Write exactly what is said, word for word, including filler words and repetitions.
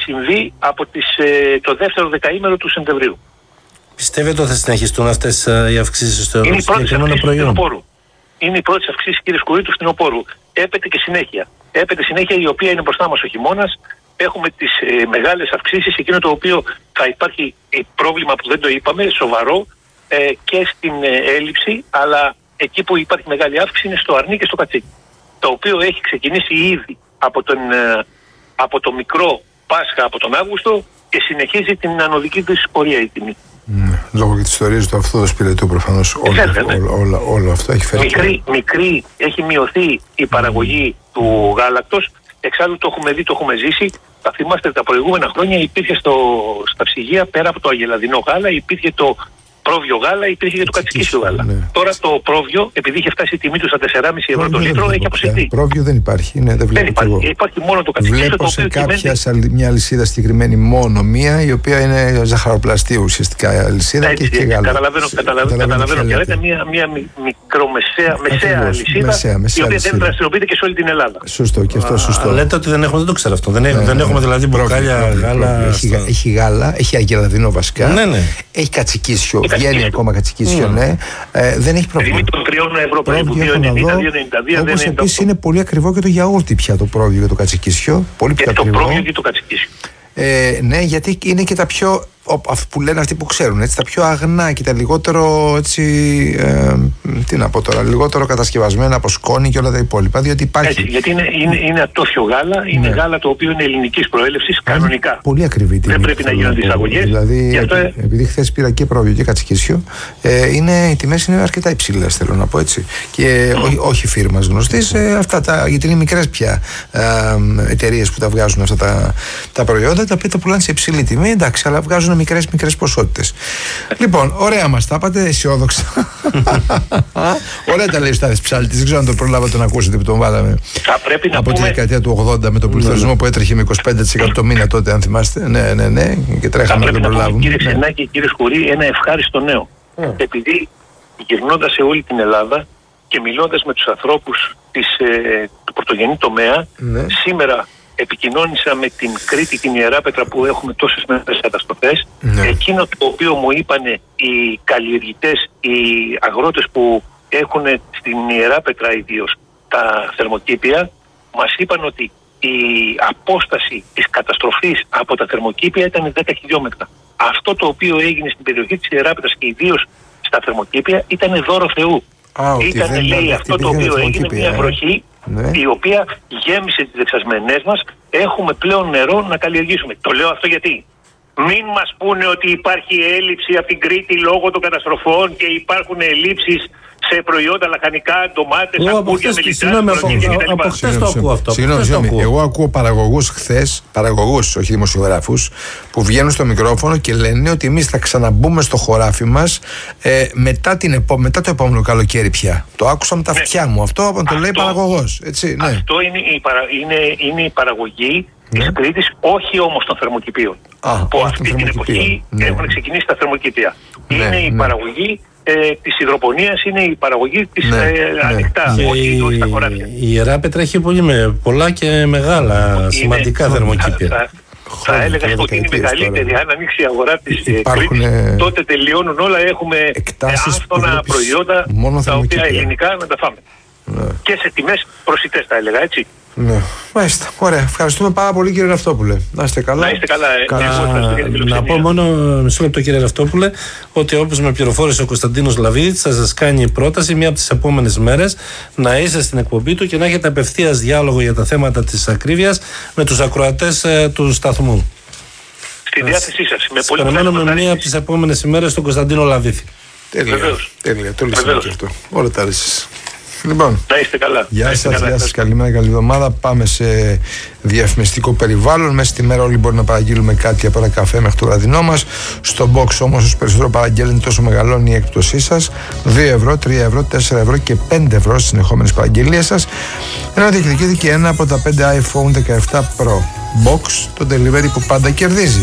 συμβεί από τις, ε, το δεύτερο δεκαήμερο του Σεπτεμβρίου. Πιστεύετε ότι θα συνεχιστούν αυτές ε, οι αυξήσεις στο Είναι συγκεκριμένο προϊόν? Είναι η πρώτη αυξήση, κύριε Σκουρίτου, στην οπόρου. Έπεται και συνέχεια. Έπεται συνέχεια, η οποία είναι μπροστά μας ο χειμώνας. Έχουμε τις ε, μεγάλες αυξήσεις, εκείνο το οποίο θα υπάρχει ε, πρόβλημα που δεν το είπαμε, σοβαρό ε, και στην ε, έλλειψη, αλλά εκεί που υπάρχει μεγάλη αύξηση είναι στο αρνί και στο κατσίκι. Το οποίο έχει ξεκινήσει ήδη από, τον, ε, από το μικρό Πάσχα από τον Αύγουστο και συνεχίζει την ανωδική της πορεία η τιμή. Ναι, λόγω και της ιστορίας του αυτού πυρετού προφανώς όλο, όλο, όλο, όλο αυτό έχει φέρει. Μικρή, μικρή έχει μειωθεί η παραγωγή mm. του γάλακτος. Εξάλλου το έχουμε δει, το έχουμε ζήσει. Θα θυμάστε τα προηγούμενα χρόνια υπήρχε στο, στα ψυγεία, πέρα από το αγελαδινό γάλα, υπήρχε το πρόβιο γάλα, υπήρχε και το κατσικίσιο γάλα. Ναι. Τώρα το πρόβιο, επειδή είχε φτάσει η τιμή του στα τέσσερα κόμμα πέντε ευρώ το λίτρο, έχει αποσυρθεί. Πρόβιο δεν υπάρχει. Ναι, δεν, δεν υπάρχει. Υπάρχει μόνο το κατσικίσιο. Βλέπω σε κάποια κυμαίνει... μια αλυσίδα συγκεκριμένη μόνο μία, η οποία είναι ζαχαροπλαστή ουσιαστικά αλυσίδα. Έτσι, και έχει γάλα. Καταλαβαίνω, καταλαβαίνω, καταλαβαίνω και λέτε μια, μια μικρομεσαία μεσαία αλυσίδα, μεσαία, μεσαία η οποία αλυσίδα. Δεν δραστηριοποιείται και σε όλη την Ελλάδα. Σωστό, και αυτό σωστό. Λέτε ότι δεν έχουμε, δεν το ξέρω αυτό. Δεν έχουμε δηλαδή μπουκάλια γάλα. Έχει γάλα, έχει αγελαδινό βασικά. Έχει κατσικίσιο. Βγαίνει ακόμα κατσικίσιο, ναι. Ε, δεν έχει πρόβλημα. Είναι το τριών ευρώ περίπου, δύο ενενήντα, δύο ενενήντα δύο. Όπως επίσης είναι πολύ ακριβό και το γιαούρτι πια το πρόβιο και το κατσικίσιο. Πολύ πιο ακριβό. Και το πρόβιο και το κατσικίσιο. Ε, ναι, γιατί είναι και τα πιο, που λένε αυτοί που ξέρουν, έτσι, τα πιο αγνά και τα λιγότερο, έτσι, ε, τι να πω τώρα, λιγότερο κατασκευασμένα από σκόνη και όλα τα υπόλοιπα, διότι υπάρχει... Έτσι, γιατί είναι, είναι, είναι ατόφιο γάλα, είναι ναι. γάλα το οποίο είναι ελληνικής προέλευσης, κανονικά. Πολύ ακριβή τιμή. Δεν πρέπει να γίνονται εισαγωγές. Δηλαδή, αυτό... επειδή χθες πήρα και πρόβιο και κατσικίσιο, ε, είναι, οι τιμές είναι αρκετά υψηλές, θέλω να πω έτσι. Και mm. ό, όχι φίρμας γνωστής, ε, αυτά τα, γιατί είναι μικρές πια ε, εταιρείες που τα βγάζουν αυτά τα, τα προϊόντα, τα οποία τα πουλάνε σε υψηλή τιμή, εντάξει, αλλά βγάζουν μικρές μικρές ποσότητες. Λοιπόν, ωραία μας τα είπατε, αισιόδοξα. Ωραία τα λέει ο Στάθης Ψάλτης, δεν ξέρω αν το προλάβατε να ακούσετε που τον βάλαμε να από πούμε... τη δεκαετία του ογδόντα με τον πληθωρισμό ναι. που έτρεχε με είκοσι πέντε τοις εκατό το μήνα τότε, αν θυμάστε. Ναι, ναι, ναι, και τρέχαμε να τον προλάβουμε. Κύριε Ξενάκη και κύριε Σκουρή, ένα ευχάριστο νέο. Mm. Επειδή γυρνώντας σε όλη την Ελλάδα και μιλώντας με τους ανθρώπους της, ε, του πρωτογενή τομέα, mm. σήμερα επικοινώνησα με την Κρήτη, την Ιεράπετρα που έχουμε τόσες μεγάλες καταστροφές. Ναι. Εκείνο το οποίο μου είπανε οι καλλιεργητές, οι αγρότες που έχουν στην Ιεράπετρα ιδίως τα θερμοκήπια, μας είπαν ότι η απόσταση της καταστροφής από τα θερμοκήπια ήταν δέκα χιλιόμετρα. Αυτό το οποίο έγινε στην περιοχή της Ιεράπετρας και ιδίως στα θερμοκήπια ήταν δώρο Θεού. Ήταν, λέει, αυτό το οποίο έγινε μια βροχή ναι. η οποία γέμισε τις δεξασμένες μας. Έχουμε πλέον νερό να καλλιεργήσουμε. Το λέω αυτό γιατί μην μας πούνε ότι υπάρχει έλλειψη από την Κρήτη λόγω των καταστροφών και υπάρχουν ελλείψεις σε προϊόντα λαχανικά, ντομάτες, ακούγια, μελιτζάνες. Από χθες το ακούω αυτό. Συγγνώμη, εγώ ακούω παραγωγούς χθες, παραγωγούς, όχι δημοσιογράφους, που βγαίνουν στο μικρόφωνο και λένε ότι εμείς θα ξαναμπούμε στο χωράφι μας ε, μετά, την επό, μετά το επόμενο καλοκαίρι πια. Το άκουσα με τα αυτιά μου. Αυτό το αυτό, λέει παραγωγός. Έτσι, ναι. Αυτό είναι η, παρα, είναι, είναι η παραγωγή ναι. της Κρήτης, όχι όμως των θερμοκηπίων. Α, που αυτή την εποχή ναι. έχουν ξεκινήσει τα θερμοκήπια. Ναι, είναι ναι. η παραγωγή ε, της υδροπονίας, είναι η παραγωγή της ναι, ε, ναι. ανοιχτά, και όχι η, στα χωράφια. Η Ιεράπετρα έχει πολύ με, πολλά και μεγάλα είναι, σημαντικά θερμοκήπια. Θα, θα, θα έλεγα ότι είναι η μεγαλύτερη. Αν ανοίξει η αγορά της Κρήτης, τότε τελειώνουν όλα. Έχουμε άφθονα προϊόντα τα οποία ελληνικά να τα φάμε. Ναι. Και σε τιμές προσιτές, θα έλεγα, έτσι. Ναι. Μάλιστα. Ωραία. Ευχαριστούμε πάρα πολύ, κύριε Ραυτόπουλε. Να είστε καλά. Να είστε καλά. Ε. καλά. Να πω μόνο μισό λεπτό, κύριε Ραυτόπουλε, ότι όπως με πληροφόρησε ο Κωνσταντίνος Λαβίδης, θα σας κάνει πρόταση μία από τις επόμενες μέρες να είστε στην εκπομπή του και να έχετε απευθείας διάλογο για τα θέματα της ακρίβειας με τους ακροατές ε, του σταθμού. Στη διάθεσή σας. Με πολύ περιμένουμε μία από τις επόμενες ημέρες τον Κωνσταντίνο Λαβίδη. Τέλεια. Τέλεια. Το λύσαμε και αυτό. Όλα τα λύσεις. Λοιπόν, να είστε καλά. Γεια σας, γεια σας, καλημέρα, καλή εβδομάδα. Πάμε σε διαφημιστικό περιβάλλον. Μέσα στη μέρα όλοι μπορεί να παραγγείλουμε κάτι από ένα καφέ μέχρι το βραδινό μας. Στο box όμως, όσο περισσότερο παραγγέλνει, τόσο μεγαλώνει η έκπτωσή σας. δύο ευρώ, τρία ευρώ, τέσσερα ευρώ και πέντε ευρώ στις συνεχόμενες παραγγελίες σας. Ενώ διεκδικείται και ένα από τα πέντε iPhone δεκαεπτά Pro. Box, το delivery που πάντα κερδίζει.